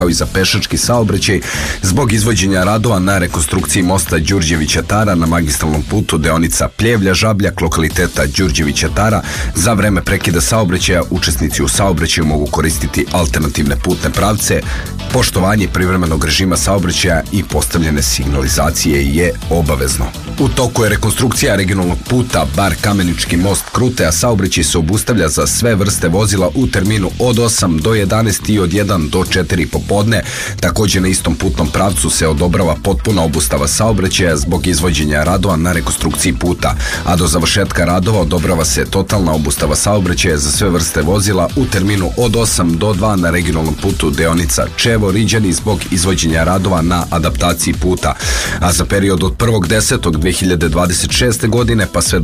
i za pešački saobraćaj zbog izvođenja radova na rekonstrukciji mosta Đurđevića Tara na magistralnom putu deonica Pljevlja-Žabljak lokaliteta Đurđevića Tara. Za vreme prekida saobraćaja učesnici u saobraćaju mogu koristiti alternativne putne pravce. Poštovanje privremenog režima saobraćaja i postavljene signalizacije je obavezno. U toku je rekonstrukcija regionalnog puta Bar-Kamenički most Krute, a saobraćaj se obustavlja za sve vrste vozila u terminu od 8 do 11 i od 1 do 4 popodne. Također na istom putnom pravcu se odobrava potpuna obustava saobraćaja zbog izvođenja radova na rekonstrukciji puta, a do završetka radova odobrava se totalna obustava saobraćaja za sve vrste vozila u terminu od 8 do 2 na regionalnom putu deonica Čevo-Riđani zbog izvođenja radova na adaptaciji puta, a za period od 1.10.2026. godine pa sve do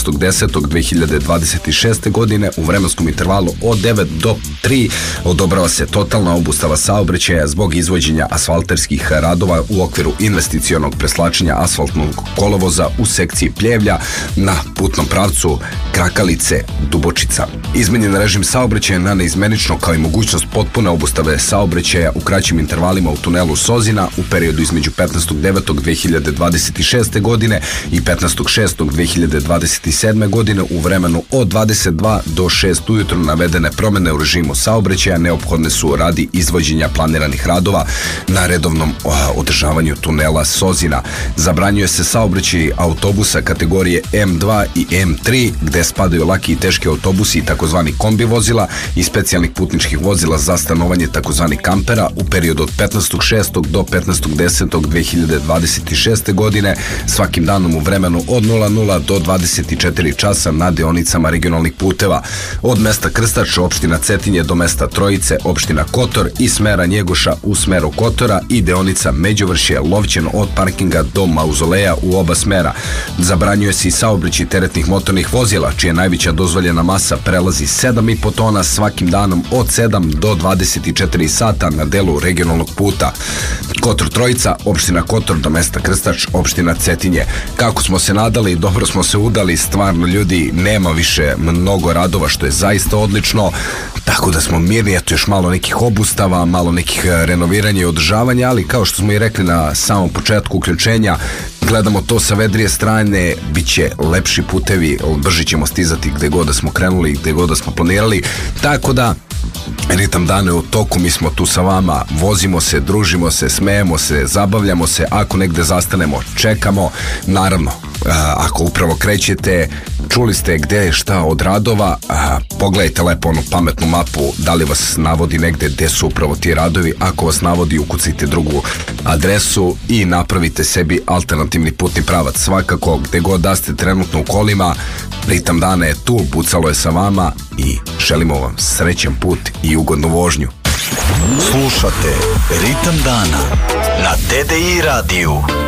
15.10.2026. godine u vremenskom intervalu od 9 do 3 odobrava se totalna obustava saobraćaja zbog izvođenja asfalterskih radova u okviru investicionog preslačenja asfaltnog kolovoza u sekciji Pljevlja na putnom pravcu Krakalice-Dubočica. Izmenjen režim saobraćaja na neizmenično kao i mogućnost potpune obustave saobraćaja u kraćim intervalima u tunelu Sozina u periodu između 15.9.2026. godine i 15.6.2027. godine u vremenu od 22 do 6 ujutro. Navedene promene u režimu saobraćaja neophodne su radi izvođenja planiranih radova na redovnom održavanju tunela Sozina. Zabranjuje se saobraćaj autobusa kategorije M2 i M3 gde spadaju laki i teški autobusi i takozvani kombi vozila i specijalnih putničkih vozila za stanovanje takozvani kampera u periodu od 15.6. do 15.10.2026. godine svakim danom u vremenu od 00 do 24 časa na deonicama regionalnih puteva od mesta Krstač, opština Cetinje do mesta Trojice, opština Kotor i smera Njegoša u smeru Kotora i deonica Međuvršje Lovćen od parkinga do Mauzoleja u oba smera. Zabranjuje se i saobraćaj teretnih motornih vozila čija najveća dozvoljena masa prelazi 7,5 tona svakim danom od 7 do 24 sata na delu regionalnog puta Kotor Trojica, opština Kotor do mesta Krstač, opština Cetinje. Kako smo se nadali, dobro smo se udali, stvarno ljudi, nema više mnogo radova što je zaista odlično, tako da smo mirni, eto još malo nekih obustava, malo nekih renoviranja i održavanja, ali kao što smo i rekli na samom početku uključenja, gledamo to sa vedrije strane, bit će lepši putevi, brže ćemo stizati gde god da smo krenuli, gde god da smo planirali, tako da Ritam dana je u toku, mi smo tu sa vama, vozimo se, družimo se, smejemo se, zabavljamo se, ako negde zastanemo, čekamo, naravno, ako upravo krećete, čuli ste gde je šta od radova, pogledajte lepo onu pametnu mapu, da li vas navodi negde gde su upravo ti radovi, ako vas navodi ukucajte drugu adresu i napravite sebi alternativni putni pravac. Svakako, gde god da ste trenutno u kolima, Ritam dana je tu, Bucalo je sa vama i želimo vam srećan put i ugodnu vožnju. Slušate Ritam dana na TDI radiju.